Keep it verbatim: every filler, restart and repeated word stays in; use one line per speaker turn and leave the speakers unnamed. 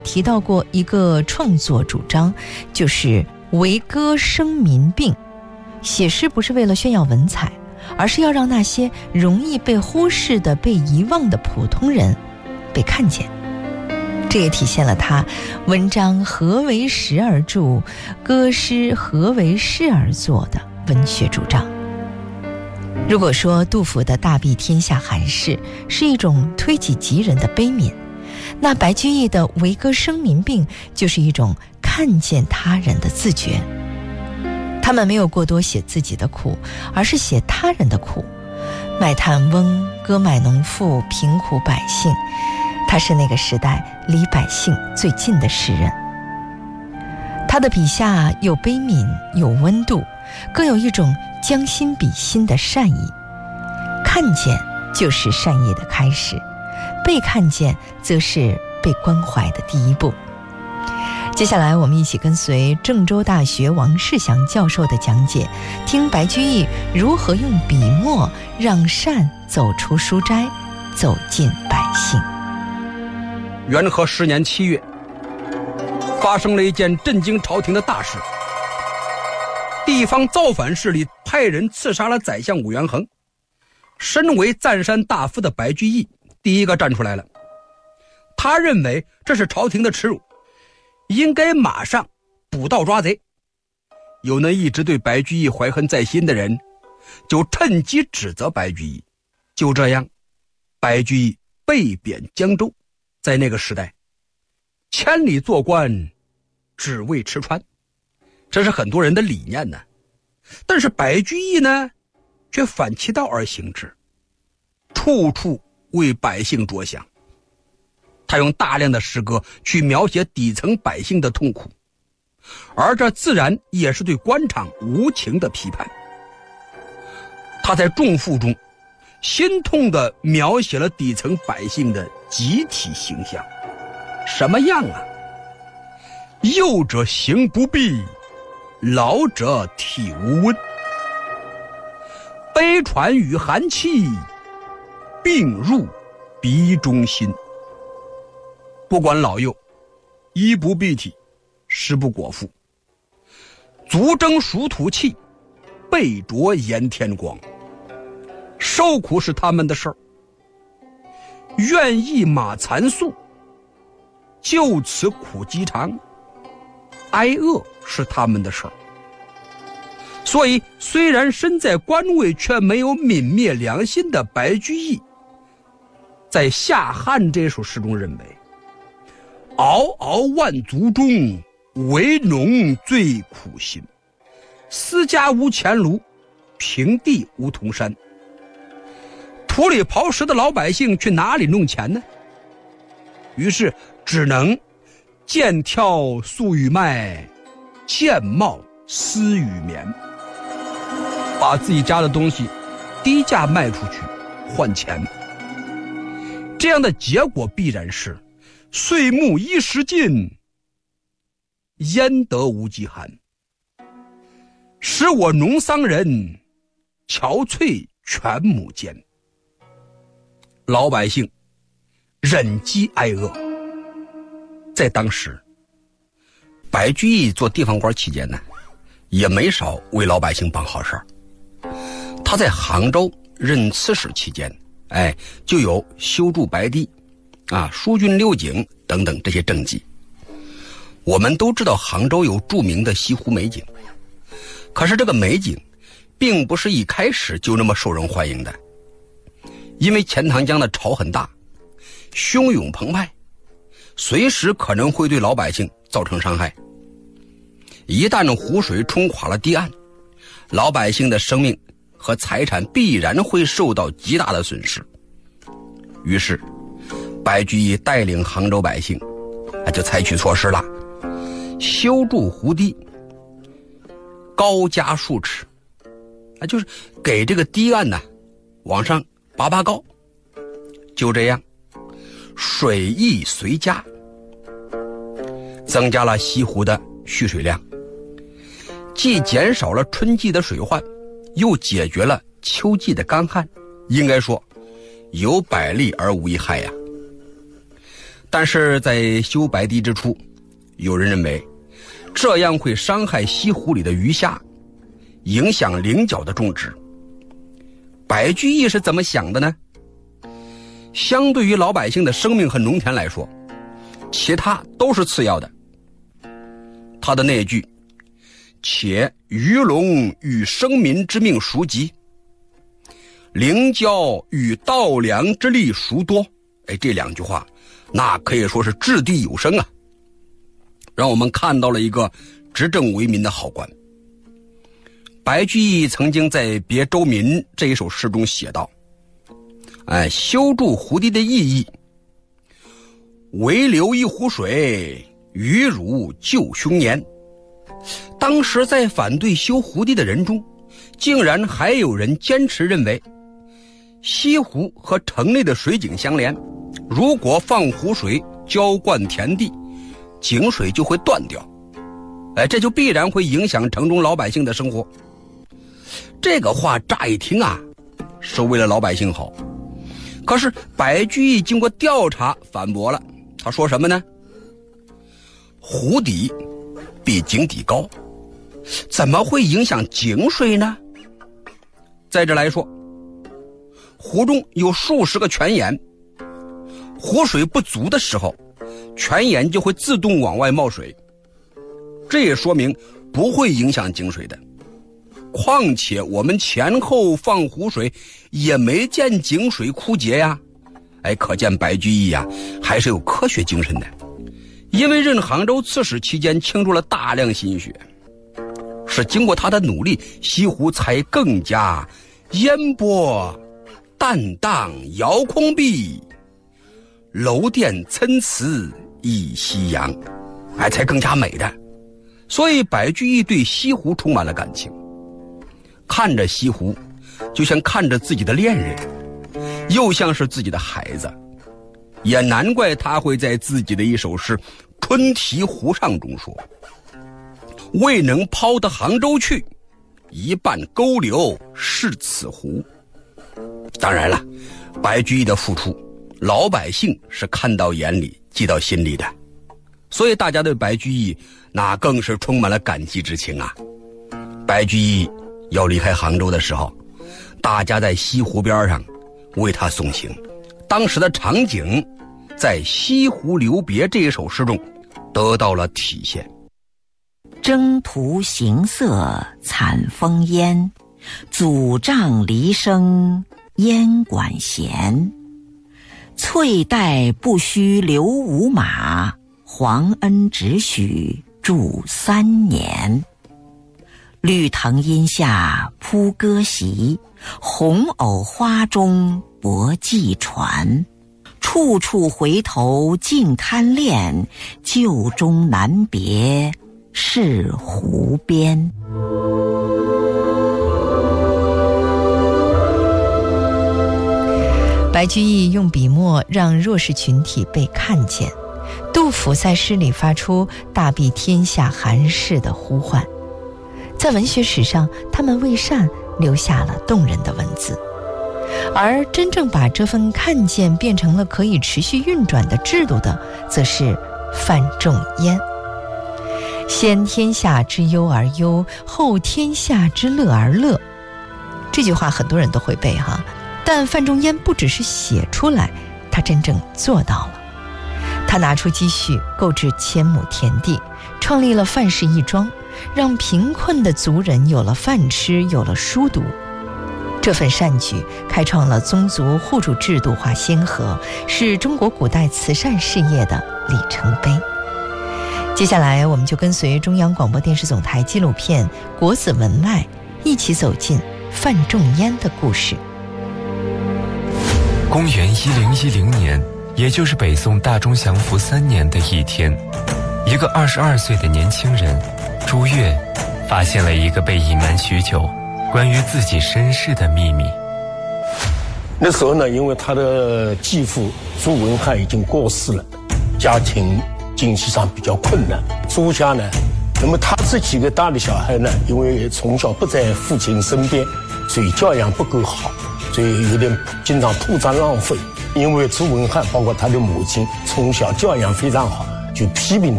提到过一个创作主张，就是为歌声民病。写诗不是为了炫耀文采，而是要让那些容易被忽视的、被遗忘的普通人被看见。这也体现了他文章何为时而著，歌诗何为事而作的文学主张。如果说杜甫的大庇天下寒士是一种推己及人的悲悯，那白居易的为歌声民病就是一种看见他人的自觉。他们没有过多写自己的苦，而是写他人的苦，卖炭翁，歌卖农妇，贫苦百姓。他是那个时代离百姓最近的诗人。他的笔下有悲悯，有温度，更有一种将心比心的善意。看见就是善意的开始，被看见则是被关怀的第一步。接下来我们一起跟随郑州大学王世祥教授的讲解，听白居易如何用笔墨让善走出书斋，走进百姓。
元和十年七月，发生了一件震惊朝廷的大事。地方造反势力派人刺杀了宰相武元衡。身为赞山大夫的白居易第一个站出来了，他认为这是朝廷的耻辱，应该马上捕盗抓贼。有那一直对白居易怀恨在心的人就趁机指责白居易。就这样，白居易被贬江州。在那个时代，千里做官只为吃穿，这是很多人的理念呢。但是白居易呢，却反其道而行之，处处为百姓着想。他用大量的诗歌去描写底层百姓的痛苦，而这自然也是对官场无情的批判。他在《仲父》中心痛地描写了底层百姓的集体形象。什么样啊？幼者行不避，老者体无温，悲喘与寒气，病入鼻中心。不管老幼，衣不蔽体，食不果腹，足蒸暑土气，背着炎天光。受苦是他们的事儿，愿意马残素，就此苦饥肠，挨饿是他们的事儿。所以虽然身在官位，却没有泯灭良心的白居易，在《夏汉》这首诗中认为，嗷嗷万族中，为农最苦心，私家无钱庐，平地无铜山。土里刨食的老百姓去哪里弄钱呢？于是只能见挑素与卖，见帽丝与棉，把自己家的东西低价卖出去换钱。这样的结果必然是岁暮衣食尽，焉得无饥寒，使我农桑人，憔悴全亩间。老百姓忍饥挨饿。在当时，白居易做地方官期间呢，也没少为老百姓办好事儿。他在杭州任刺史期间，哎，就有修筑白堤啊、疏浚六井等等这些政绩。我们都知道杭州有著名的西湖美景，可是这个美景并不是一开始就那么受人欢迎的。因为钱塘江的潮很大，汹涌澎湃，随时可能会对老百姓造成伤害。一旦湖水冲垮了堤岸，老百姓的生命和财产必然会受到极大的损失。于是白居易带领杭州百姓就采取措施了，修筑湖堤，高加数尺，就是给这个堤岸呢往上拔拔高。就这样，水益随加，增加了西湖的蓄水量，既减少了春季的水患，又解决了秋季的干旱，应该说有百利而无一害呀。 但是在修白堤之初，有人认为这样会伤害西湖里的鱼虾，影响菱角的种植。白居易是怎么想的呢？相对于老百姓的生命和农田来说，其他都是次要的。他的那句且鱼龙与生民之命孰急，菱角与稻粱之力孰多，哎，这两句话那可以说是掷地有声啊，让我们看到了一个执政为民的好官。白居易曾经在《别州民》这一首诗中写道，哎，修筑湖堤的意义，唯留一湖水，鱼如救凶年。当时在反对修湖堤的人中，竟然还有人坚持认为西湖和城内的水井相连，如果放湖水浇灌田地，井水就会断掉，哎，这就必然会影响城中老百姓的生活。这个话乍一听啊，是为了老百姓好，可是白居易经过调查反驳了，他说什么呢？湖底比井底高，怎么会影响井水呢？再者来说，湖中有数十个泉眼，湖水不足的时候，泉眼就会自动往外冒水，这也说明不会影响井水的。况且我们前后放湖水也没见井水枯竭呀，哎，可见白居易呀还是有科学精神的。因为任杭州刺史期间倾注了大量心血，是经过他的努力，西湖才更加烟波淡荡遥空碧，楼殿参差一夕阳，哎，才更加美的。所以白居易对西湖充满了感情，看着西湖就像看着自己的恋人，又像是自己的孩子，也难怪他会在自己的一首诗《春题湖上》中说，未能抛得杭州去，一半沟流是此湖。当然了，白居易的付出老百姓是看到眼里记到心里的，所以大家对白居易那更是充满了感激之情啊。白居易要离开杭州的时候，大家在西湖边上为他送行，当时的场景在《西湖留别》这一首诗中得到了体现。
征途行色惨风烟，阻杖离声烟管弦。翠带不须留五马，皇恩只许住三年。绿藤阴下铺歌席，红藕花中泊寄船。处处回头尽堪恋，旧中难别是湖边。
白居易用笔墨让弱势群体被看见，杜甫在诗里发出大庇天下寒士的呼唤。在文学史上，他们为善留下了动人的文字，而真正把这份看见变成了可以持续运转的制度的，则是范仲淹。先天下之忧而忧，后天下之乐而乐，这句话很多人都会背哈，但范仲淹不只是写出来，他真正做到了。他拿出积蓄购置千亩田地，创立了范氏义庄，让贫困的族人有了饭吃，有了书读。这份善举开创了宗族户主制度化先河，是中国古代慈善事业的里程碑。接下来我们就跟随中央广播电视总台纪录片《国子文脉》一起走进范仲淹的故事。
公元一零一零年，也就是北宋大中祥符三年的一天，一个二十二岁的年轻人朱越发现了一个被隐瞒许久关于自己身世的秘密。
那时候呢，因为他的继父朱文翰已经过世了，家庭经济上比较困难。朱家呢，那么他这几个大的小孩呢，因为从小不在父亲身边，所以教养不够好，所以有点经常铺张浪费。 因为朱文翰包括他的母亲从小教养非常好，就批评